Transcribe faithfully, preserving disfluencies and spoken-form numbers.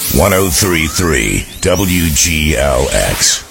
one oh three point three W G L X.